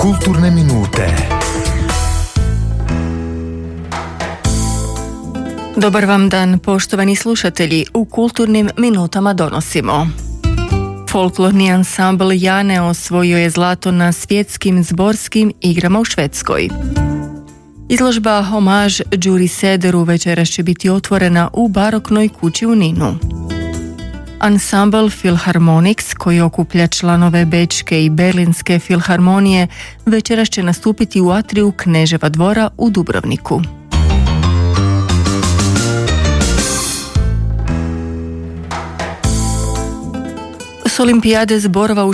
Kulturne minute. Dobar vam dan, poštovani slušatelji. U kulturnim minutama donosimo. Folklorni ansambl Jane osvojio je zlato na svjetskim zborskim igrama u Švedskoj. Izložba Homaž Đuri Sederu večeras će biti otvorena u baroknoj kući u Ninu. Ansambl Philharmonics, koji okuplja članove Bečke i Berlinske filharmonije, večeras će nastupiti u atriju Kneževa dvora u Dubrovniku. S olimpijade zborova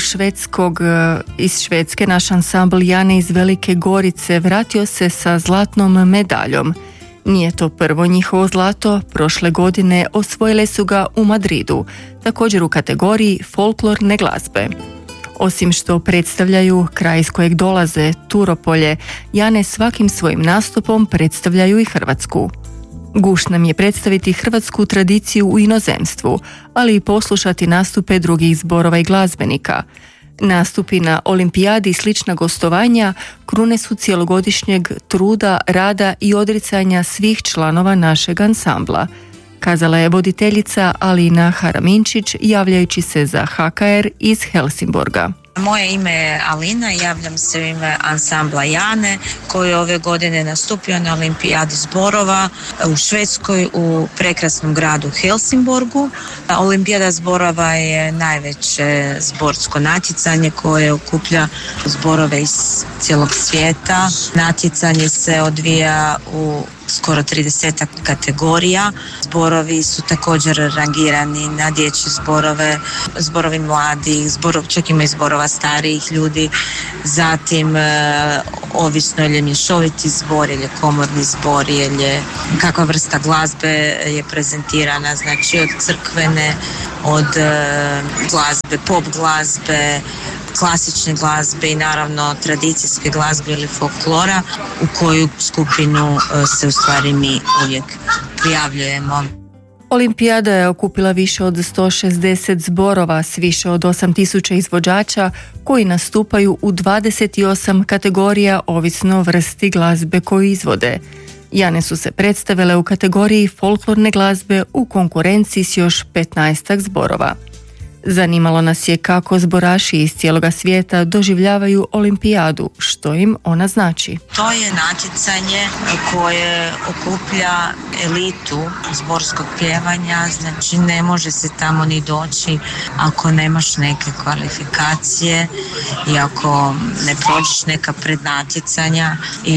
iz Švedske naš ansambl Jane iz Velike Gorice vratio se sa zlatnom medaljom. Nije to prvo njihovo zlato, prošle godine osvojile su ga u Madridu, također u kategoriji folklorne glazbe. Osim što predstavljaju kraj iz kojeg dolaze, Turopolje, Jane svakim svojim nastupom predstavljaju i Hrvatsku. Gušt nam je predstaviti hrvatsku tradiciju u inozemstvu, ali i poslušati nastupe drugih zborova i glazbenika. Nastupi na olimpijadi i slična gostovanja krune su cijelogodišnjeg truda, rada i odricanja svih članova našeg ansambla, kazala je voditeljica Alina Haraminčić javljajući se za HKR iz Helsingborga. Moje ime je Alina, javljam se u ime ansambla Jane koji je ove godine nastupio na olimpijadi zborova u Švedskoj u prekrasnom gradu Helsingborgu. Olimpijada zborova je najveće zborsko natjecanje koje okuplja zborove iz cijelog svijeta. Natjecanje se odvija u skoro 30 kategorija. Zborovi su također rangirani na dječje zborove, zborovi mladih, čak ima i zborova starijih ljudi, zatim ovisno je li mješoviti zbor, ili je komorni zbor, ili je kakva vrsta glazbe je prezentirana, znači od crkvene, od glazbe, pop glazbe, klasične glazbe i naravno tradicijske glazbe ili folklora, u koju skupinu se u stvari mi uvijek prijavljujemo. Olimpijada je okupila više od 160 zborova s više od 8000 izvođača koji nastupaju u 28 kategorija ovisno vrsti glazbe koju izvode. Jane su se predstavile u kategoriji folklorne glazbe u konkurenciji s još 15 zborova. Zanimalo nas je kako zboraši iz cijeloga svijeta doživljavaju olimpijadu, što im ona znači. To je natjecanje koje okuplja elitu zborskog pjevanja, znači ne može se tamo ni doći ako nemaš neke kvalifikacije i ako ne prođeš neka prednatjecanja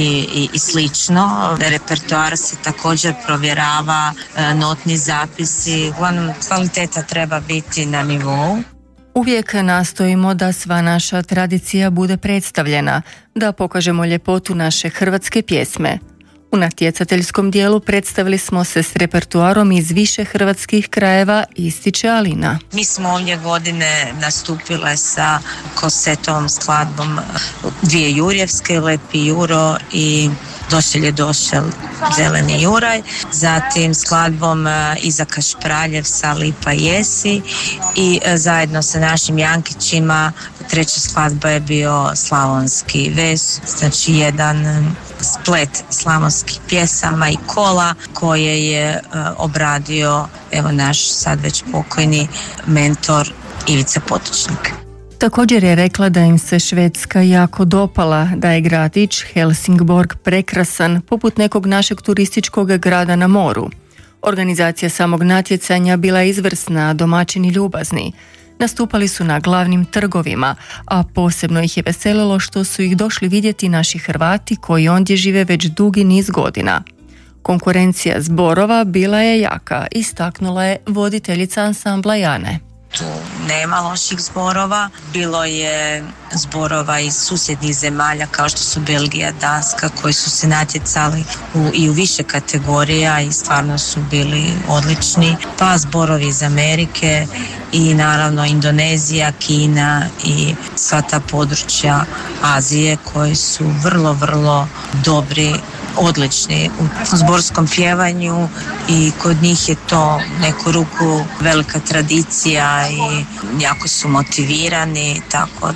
i slično. Repertoar se također provjerava, notni zapisi, uglavnom kvaliteta treba biti na nivou. Uvijek nastojimo da sva naša tradicija bude predstavljena, da pokažemo ljepotu naše hrvatske pjesme. U natjecateljskom dijelu predstavili smo se s repertuarom iz više hrvatskih krajeva, ističe Alina. Mi smo ovdje godine nastupile sa kosetovom skladbom dvije Jurjevske, Lepi Juro i Došel je došel Zeleni Juraj, zatim skladbom Izaka Špraljev sa Lipa jesi i zajedno sa našim Jankićima treća skladba je bio Slavonski ves, znači jedan splet slavonskih pjesama i kola koje je obradio evo naš sad već pokojni mentor Ivica Potočnik. Također je rekla da im se Švedska jako dopala, da je gradić Helsingborg prekrasan poput nekog našeg turističkog grada na moru. Organizacija samog natjecanja bila je izvrsna, a domaćini ljubazni. Nastupali su na glavnim trgovima, a posebno ih je veselilo što su ih došli vidjeti naši Hrvati koji ondje žive već dugi niz godina. Konkurencija zborova bila je jaka, istaknula je voditeljica ansambla Jane. Tu nema loših zborova, bilo je zborova iz susjednih zemalja kao što su Belgija, Danska koji su se natjecali i u više kategorija i stvarno su bili odlični, pa zborovi iz Amerike i naravno Indonezija, Kina i sva ta područja Azije koji su vrlo, vrlo dobri, odlični u zborskom pjevanju i kod njih je to neku ruku velika tradicija i jako su motivirani, tako da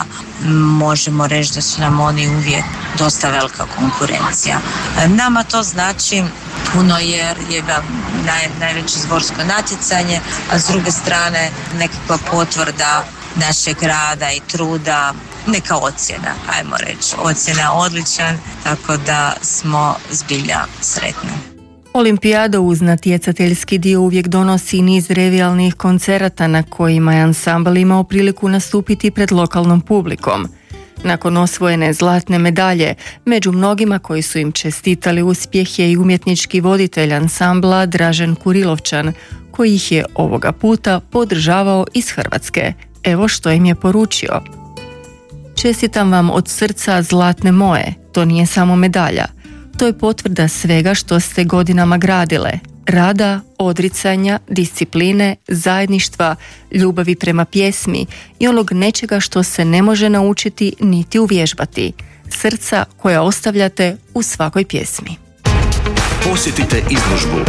možemo reći da su nam oni uvijek dosta velika konkurencija. Nama to znači puno jer je najveće zborsko natjecanje, a s druge strane nekakva potvrda našeg rada i truda, neka ocjena, ajmo reći. Ocjena odličan, tako da smo zbilja sretni. Olimpijada uz natjecateljski dio uvijek donosi niz revijalnih koncerata na kojima je ansambl imao priliku nastupiti pred lokalnom publikom. Nakon osvojene zlatne medalje, među mnogima koji su im čestitali uspjeh je i umjetnički voditelj ansambla Dražen Kurilovčan, koji ih je ovoga puta podržavao iz Hrvatske. Evo što im je poručio. Čestitam vam od srca zlatne moje, to nije samo medalja. To je potvrda svega što ste godinama gradile. Rada, odricanja, discipline, zajedništva, ljubavi prema pjesmi i onog nečega što se ne može naučiti niti uvježbati. Srca koja ostavljate u svakoj pjesmi. Posjetite izložbu.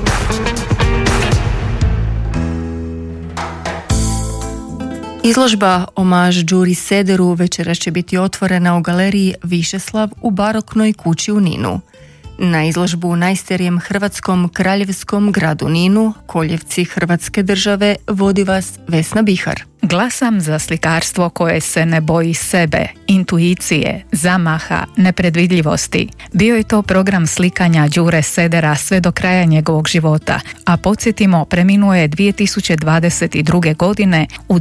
Izložba Omaž Đuri Sederu večeras će biti otvorena u galeriji Višeslav u baroknoj kući u Ninu. Na izložbu u najstarijem hrvatskom kraljevskom gradu Ninu, koljevci Hrvatske države, vodi vas Vesna Bihar. Glasam za slikarstvo koje se ne boji sebe, intuicije, zamaha, nepredvidljivosti. Bio je to program slikanja Đure Sedera sve do kraja njegovog života, a podsjetimo, preminuo je 2022. godine u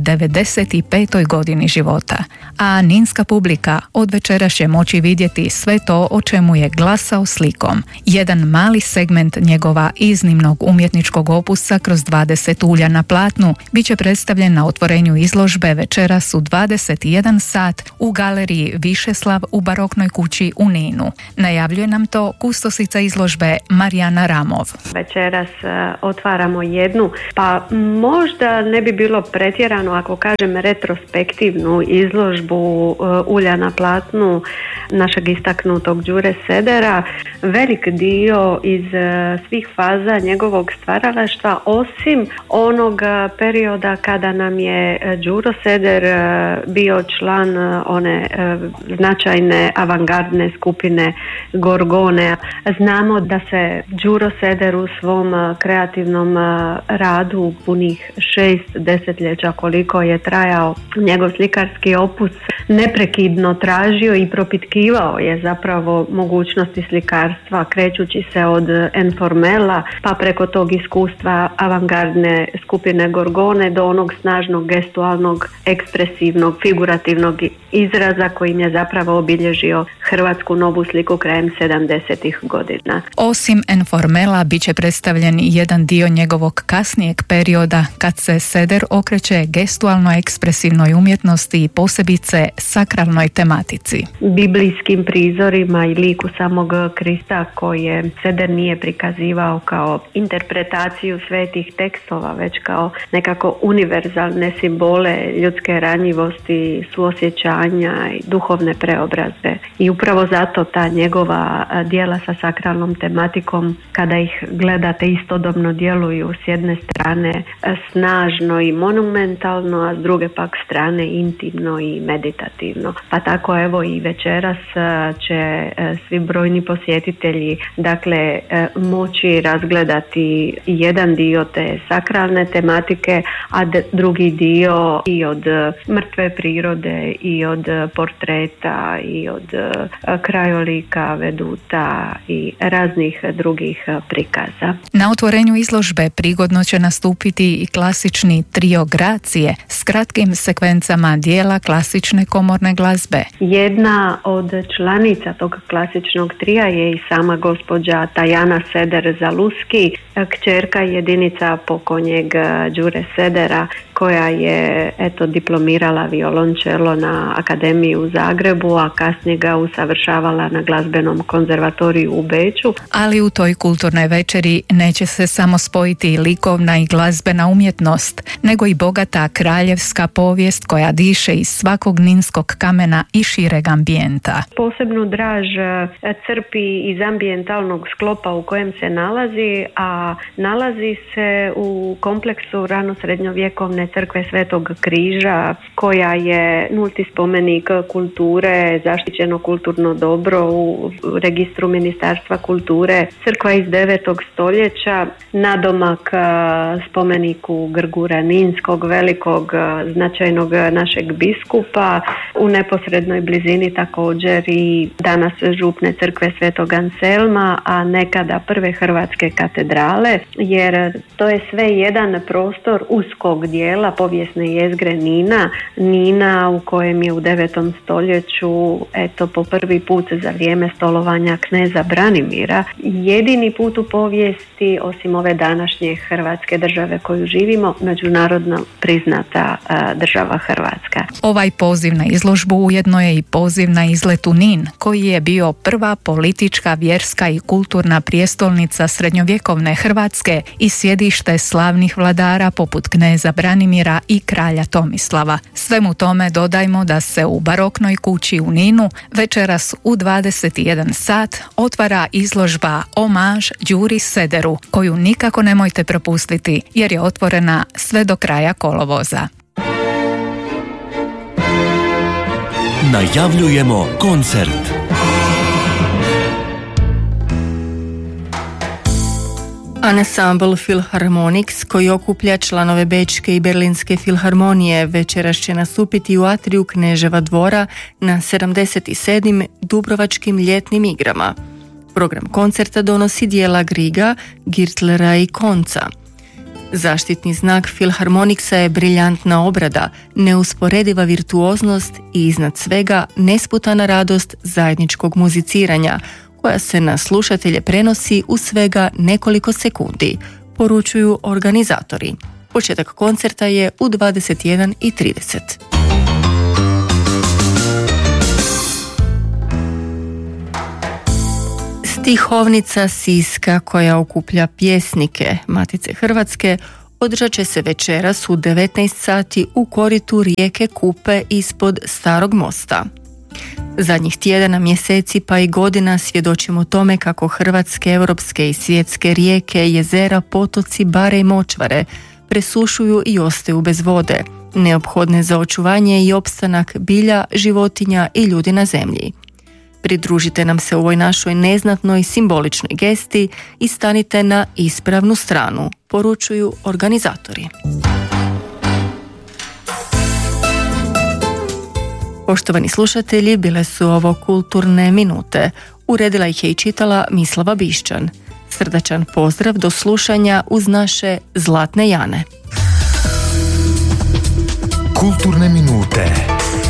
95. godini života. A ninska publika od večera će moći vidjeti sve to o čemu je glasao slikom. Jedan mali segment njegova iznimnog umjetničkog opusa kroz 20 ulja na platnu bit će predstavljen na otvorenju izložbe večeras u 21 sat u galeriji Višeslav u baroknoj kući u Ninu. Najavljuje nam to kustosica izložbe Marijana Ramov. Večeras otvaramo jednu, pa možda ne bi bilo pretjerano ako kažem retrospektivnu izložbu ulja na platnu našeg istaknutog Đure Sedera. Velik dio iz svih faza njegovog stvaralaštva, osim onog perioda kada nam je Đuro Seder bio član one značajne avangardne skupine Gorgone. Znamo da se Đuro Seder u svom kreativnom radu punih 6 desetljeća koliko je trajao njegov slikarski opus neprekidno tražio i propitkivao je zapravo mogućnosti slikarstva, krećući se od Informela pa preko tog iskustva avangardne skupine Gorgone do onog snažnog gestualnog, ekspresivnog, figurativnog izraza kojim je zapravo obilježio hrvatsku novu sliku krajem 70-ih godina. Osim Informela bit će predstavljen jedan dio njegovog kasnijeg perioda kad se Seder okreće gestualno-ekspresivnoj umjetnosti i posebice sakralnoj tematici. Biblijskim prizorima i liku samog Krista koje Seder nije prikazivao kao interpretaciju svetih tekstova, već kao nekako univerzalne simbole ljudske ranjivosti, suosjećanja i duhovne preobrazbe. I upravo zato ta njegova djela sa sakralnom tematikom, kada ih gledate, istodobno djeluju s jedne strane snažno i monumentalno, a s druge pak strane intimno i meditativno. Pa tako evo i večeras će svi brojni posjetitelji moći razgledati jedan dio te sakralne tematike, a drugi dio i od mrtve prirode i od portreta i od krajolika, veduta i raznih drugih prikaza. Na otvorenju izložbe prigodno će nastupiti i klasični trio Gracije s kratkim sekvencama dijela klasične komorne glazbe. Jedna od članica tog klasičnog trija je i sama gospođa Tajana Seder Zaluski, kćerka jedinica pokojeg Đure Sedera, koja je diplomirala violončelo na Akademiji u Zagrebu, a kasnije ga usavršavala na glazbenom konzervatoriju u Beču. Ali u toj kulturnoj večeri neće se samo spojiti likovna i glazbena umjetnost, nego i bogata kraljevska povijest koja diše iz svakog ninskog kamena i šireg ambijenta. Posebnu draž crpi iz ambijentalnog sklopa u kojem se nalazi, a nalazi se u kompleksu ranosrednjovjekovne župne crkve Svetog križa, koja je nulti spomenik kulture, zaštićeno kulturno dobro u registru Ministarstva kulture, crkva iz 9. stoljeća, nadomak spomeniku Grgura Ninskog, velikog značajnog našeg biskupa, u neposrednoj blizini također i danas župne crkve Svetog Anselma, a nekada prve hrvatske katedrale, jer to je sve jedan prostor uskog dijela povijesne jezgre Nina, u kojem je u 9. stoljeću po prvi put za vrijeme stolovanja kneza Branimira jedini put u povijesti, osim ove današnje Hrvatske države koju živimo, međunarodno priznata država Hrvatska. Ovaj poziv na izložbu ujedno je i poziv na izlet u Nin, koji je bio prva politička, vjerska i kulturna prijestolnica srednjovjekovne Hrvatske i sjedište slavnih vladara poput kneza Branimira i kralja Tomislava. Svemu tome dodajmo da se u baroknoj kući u Ninu večeras u 21 sat otvara izložba Omaž Đuri Sederu, koju nikako nemojte propustiti jer je otvorena sve do kraja kolovoza. Najavljujemo koncert. Ansambl Philharmonics, koji okuplja članove Bečke i Berlinske filharmonije, večeras će nastupiti u atriju Kneževa dvora na 77. Dubrovačkim ljetnim igrama. Program koncerta donosi dijela Griga, Girtlera i Konca. Zaštitni znak Philharmonicsa je briljantna obrada, neusporediva virtuoznost i iznad svega nesputana radost zajedničkog muziciranja, koja se na slušatelje prenosi u svega nekoliko sekundi, poručuju organizatori. Početak koncerta je u 21:30. Stihovnica Siska, koja okuplja pjesnike Matice Hrvatske, održat će se večeras u 19 sati u koritu rijeke Kupe ispod Starog mosta. Zadnjih tjedana, mjeseci pa i godina svjedočimo tome kako hrvatske, europske i svjetske rijeke, jezera, potoci, bare i močvare presušuju i ostaju bez vode, neophodne za očuvanje i opstanak bilja, životinja i ljudi na zemlji. Pridružite nam se u ovoj našoj neznatnoj simboličnoj gesti i stanite na ispravnu stranu, poručuju organizatori. Poštovani slušatelji, bile su ovo kulturne minute. Uredila ih je i čitala Mislava Bišćan. Srdačan pozdrav, do slušanja uz naše Zlatne Jane. Kulturne minute.